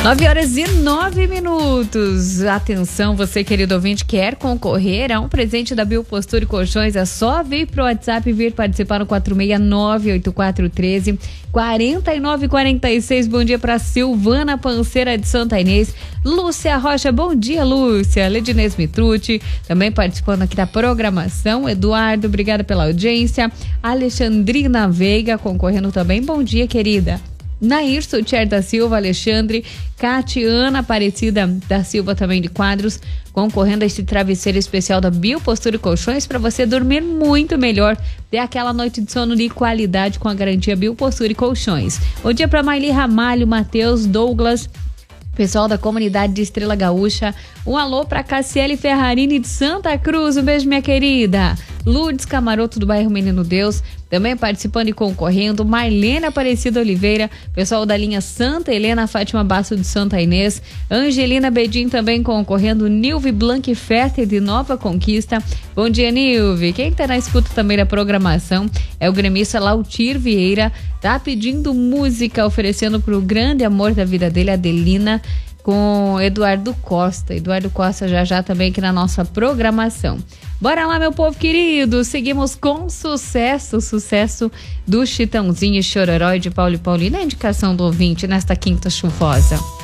9h09. Atenção, você, querido ouvinte, quer concorrer a um presente da Biopostura e Colchões? É só vir pro WhatsApp e vir participar no 469-8413-4946. Bom dia para Silvana Panceira de Santa Inês. Lúcia Rocha, bom dia, Lúcia. Ledinês Mitrucci, também participando aqui da programação. Eduardo, obrigada pela audiência. Alexandrina Veiga concorrendo também. Bom dia, querida. Nair Soutier da Silva, Alexandre, Catiana Aparecida da Silva também de Quadros, concorrendo a esse travesseiro especial da Biopostura e Colchões para você dormir muito melhor, ter aquela noite de sono de qualidade com a garantia Biopostura e Colchões. Bom dia para Maili Ramalho, Matheus, Douglas, pessoal da comunidade de Estrela Gaúcha. Um alô para Cassiele Ferrarini de Santa Cruz, um beijo, minha querida. Lourdes Camaroto do bairro Menino Deus, também participando e concorrendo. Marlene Aparecida Oliveira, pessoal da linha Santa Helena, Fátima Basso de Santa Inês. Angelina Bedin também concorrendo. Nilve Blanc Fester de Nova Conquista. Bom dia, Nilve. Quem tá na escuta também da programação é o gremista Lautir Vieira, tá pedindo música, oferecendo pro grande amor da vida dele, Adelina, com Eduardo Costa. Eduardo Costa já também aqui na nossa programação. Bora lá, meu povo querido, seguimos com sucesso do Chitãozinho e Chororó de Paulo e Paulina, a indicação do ouvinte nesta quinta chuvosa.